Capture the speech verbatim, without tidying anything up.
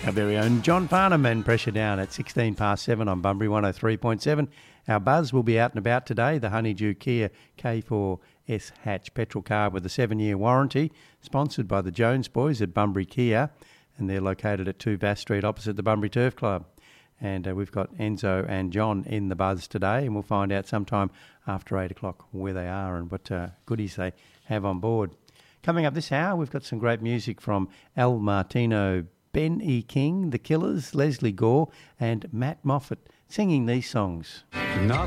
Our very own John Farnham and Pressure Down at sixteen past seven on Bunbury one oh three point seven. Our Buzz will be out and about today. The Honeydew Kia K four S hatch petrol car with a seven-year warranty, sponsored by the Jones boys at Bunbury Kia, and they're located at two Bass Street opposite the Bunbury Turf Club. And uh, we've got Enzo and John in the Buzz today, and we'll find out sometime after eight o'clock where they are and what uh, goodies they have on board. Coming up this hour, we've got some great music from Al Martino, Ben E. King, The Killers, Leslie Gore and Matt Moffat singing these songs. Not